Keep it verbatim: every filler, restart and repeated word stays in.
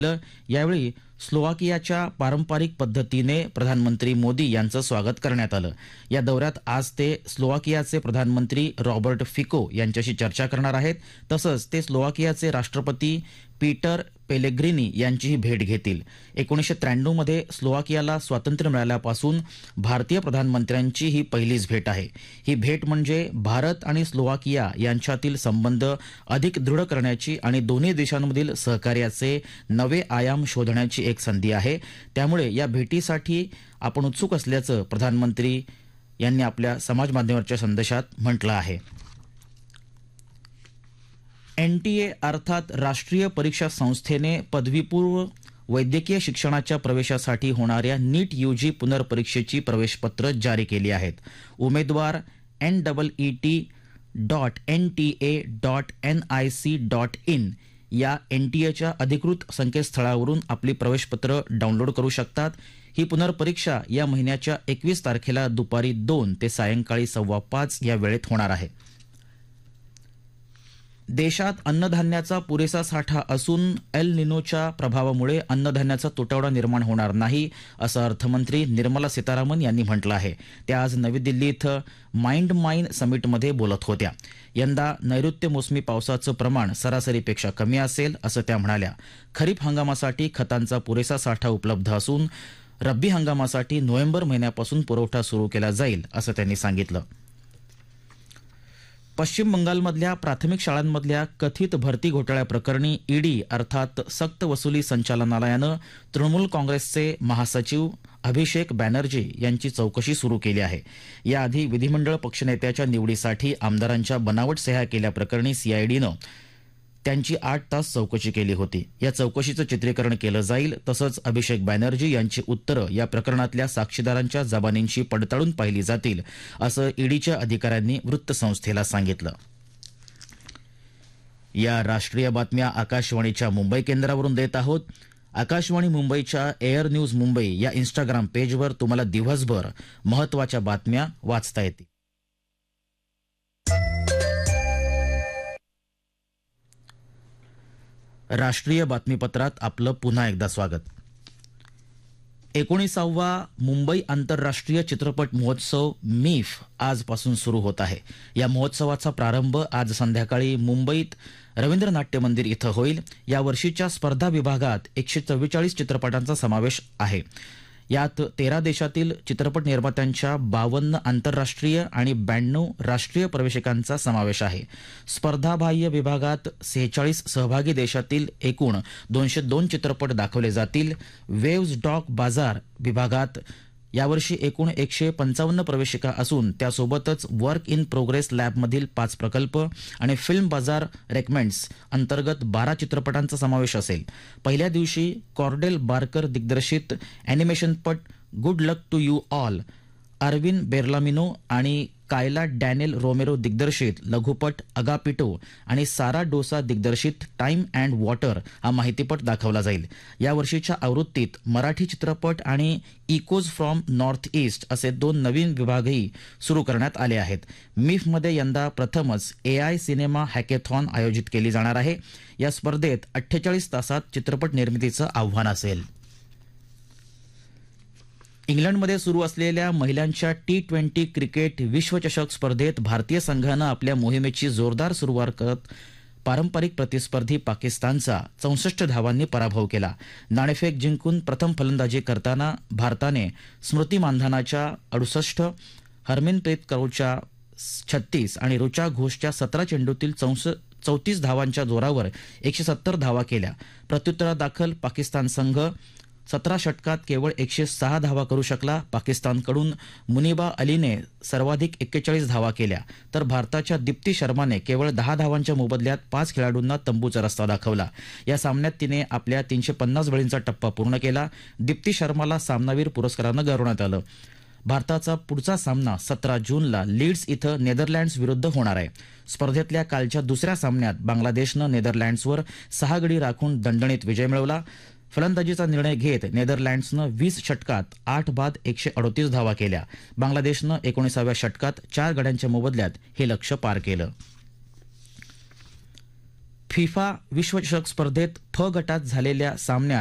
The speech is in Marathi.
यावेळी स्लोवाकियाच्या पारंपरिक पद्धतीने प्रधानमंत्री मोदी यांचं स्वागत करण्यात आलं. या दौऱ्यात आज ते स्लोवाकियाचे प्रधानमंत्री रॉबर्ट फिको यांच्याशी चर्चा करणार आहेत. तसंच ते स्लोवाकियाचे राष्ट्रपती पीटर पेलेग्रिनी यांचीही भेट घेतील. एकोणीसशे त्र्याण्णव मध्ये स्लोवाकियाला स्वातंत्र्य मिळाल्यापासून भारतीय प्रधानमंत्र्यांची ही पहिलीच भेट आहे. ही भेट म्हणजे भारत आणि स्लोवाकिया यांच्यातील संबंध अधिक दृढ करण्याची आणि दोन्ही देशांमधील सहकार्याचे नवे आयाम शोधण्याची एक संधी आहे. त्यामुळे या भेटीसाठी आपण उत्सुक असल्याचं प्रधानमंत्री यांनी आपल्या समाज माध्यमावरच्या संदेशात म्हटलं आहे. एनटीए अर्थात राष्ट्रीय परीक्षा संस्थेने पदवीपूर्व वैद्यकीय शिक्षणाच्या प्रवेशासाठी होणाऱ्या नीट यूजी पुनर्परीक्षेची प्रवेशपत्र जारी केली आहेत. उमेदवार N double E T dot N T A dot N I C dot in या एनटीएच्या अधिकृत संकेतस्थळावरून आपली प्रवेशपत्र डाउनलोड करू शकतात. ही पुनर्परीक्षा या महिन्याच्या एकवीस तारखेला दुपारी दोन ते सायंकाळी सव्वा पाच या वेळेत होणार आहे. देशात अन्नधान्याचा पुरेसा साठा असून एल निनोच्या प्रभावामुळे अन्नधान्याचा तुटवडा निर्माण होणार नाही, असं अर्थमंत्री निर्मला सीतारामन यांनी म्हटलं आहे. त्या आज नवी दिल्ली इथं माइंड माइन समिटमध्ये बोलत होत्या. यंदा नैऋत्य मोसमी पावसाचं प्रमाण सरासरीपेक्षा कमी असेल, असं त्या म्हणाल्या. खरीप हंगामासाठी खतांचा पुरेसा साठा उपलब्ध असून रब्बी हंगामासाठी नोव्हेंबर महिन्यापासून पुरवठा सुरू केला जाईल, असं त्यांनी सांगितलं. पश्चिम बंगालमधल्या प्राथमिक शाळांमधल्या कथित भरती घोटाळ्याप्रकरणी ईडी अर्थात सक्त वसुली संचालनालयानं तृणमूल काँग्रेसचे महासचिव अभिषेक बॅनर्जी यांची चौकशी सुरू केली आहे. याआधी विधिमंडळ पक्षनेत्याच्या निवडीसाठी आमदारांच्या बनावट सह्या केल्याप्रकरणी सीआयडीनं त्यांची आठ तास चौकशी केली होती. या चौकशीचं चित्रीकरण केलं जाईल. तसंच अभिषेक बॅनर्जी यांची उत्तरं या प्रकरणातल्या साक्षीदारांच्या जबानींची पडताळून पाहिली जातील, असं ईडीच्या अधिकाऱ्यांनी वृत्तसंस्थेला सांगितलं. या राष्ट्रीय बातम्या आकाशवाणीच्या मुंबई केंद्रावरून देत आहोत. आकाशवाणी मुंबईच्या एअर न्यूज मुंबई या इंस्टाग्राम पेजवर तुम्हाला दिवसभर महत्त्वाच्या बातम्या वाचता येतील. राष्ट्रीय बातमीपत्रात आपलं पुन्हा एकदा स्वागत. एकोणीसावा मुंबई आंतरराष्ट्रीय चित्रपट महोत्सव मिफ आजपासून सुरू होत आहे. या महोत्सवाचा प्रारंभ आज संध्याकाळी मुंबईत रवींद्र नाट्य मंदिर इथं होईल. या वर्षीच्या स्पर्धा विभागात एकशे चव्वेचाळीस चित्रपटांचा समावेश आहे. यात तेरा देशातील चित्रपट निर्मात्यांच्या बावन्न आंतरराष्ट्रीय आणि ब्याण्णव राष्ट्रीय प्रवेशकांचा समावेश आहे. स्पर्धाबाह्य विभागात सेहेचाळीस सहभागी देशातील एकूण दोनशे दोन चित्रपट दाखवले जातील. वेव्ज डॉक बाजार विभागात यावर्षी एकूण एकशे पंचावन्न प्रवेशिका असून त्यासोबतच वर्क इन प्रोग्रेस लॅबमधील पाच प्रकल्प आणि फिल्म बाजार रेकमेंड्स अंतर्गत बारा चित्रपटांचा समावेश असेल. पहिल्या दिवशी कॉर्डेल बार्कर दिग्दर्शित अॅनिमेशनपट good luck to you all, Arvin बेर्लामिनो आणि कायला डॅनियल रोमेरो दिग्दर्शित लघुपट अगापिटो आणि सारा डोसा दिग्दर्शित टाइम अँड वॉटर हा माहितीपट दाखवला जाईल. या वर्षीच्या आवृत्तीत मराठी चित्रपट आणि इकोज फ्रॉम नॉर्थ ईस्ट असे दोन नवीन विभागही सुरू करण्यात आले आहेत. मिफमध्ये यंदा प्रथमच एआय सिनेमा हॅकेथॉन आयोजित केली जाणार आहे. या स्पर्धेत अठ्ठेचाळीस तासात चित्रपट निर्मितीचं आव्हान असेल. इंग्लंडमध्ये सुरू असलेल्या महिलांच्या टी ट्वेंटी क्रिकेट विश्वचषक स्पर्धेत भारतीय संघानं आपल्या मोहिमेची जोरदार सुरुवात करत पारंपरिक प्रतिस्पर्धी पाकिस्तानचा चौसष्ट धावांनी पराभव केला. नाणेफेक जिंकून प्रथम फलंदाजी करताना भारताने स्मृती मानधनाच्या अडुसष्ट, हरमनप्रीत कौरच्या छत्तीस आणि ऋचा घोषच्या सतरा चेंडूतील चौस चौतीस धावांच्या जोरावर एकशे सत्तर धावा केल्या. प्रत्युत्तरादाखल पाकिस्तान संघ सतरा षटकात केवळ एकशे सहा धावा करू शकला. पाकिस्तानकडून मुनिबा अलीने सर्वाधिक एक्केचाळीस धावा केल्या तर भारताच्या दीप्ती शर्माने केवळ दहा धावांच्या मोबदल्यात पाच खेळाडूंना तंबूचा रस्ता दाखवला. या सामन्यात तिने आपल्या तीनशे पन्नास बळींचा टप्पा पूर्ण केला. दीप्ती शर्माला सामनावीर पुरस्कारानं गौरवण्यात आलं. भारताचा पुढचा सामना सतरा जूनला लीड्स इथं नेदरलँड्स विरुद्ध होणार आहे. स्पर्धेतल्या कालच्या दुसऱ्या सामन्यात बांगलादेशनं नेदरलँड्सवर सहा गडी राखून दणदणीत विजय मिळवला. फलंदाजीचा निर्णय घेत नेदरलँड्सनं वीस षटकात आठ बाद एकशे अडोतीस धावा केल्या. बांगलादेशनं एकोणीसाव्या षटकात चार गड्यांच्या मोबदल्यात हे लक्ष्य पार केलं. फिफा विश्वचषक स्पर्धेत फ गटात झालेल्या सामन्यात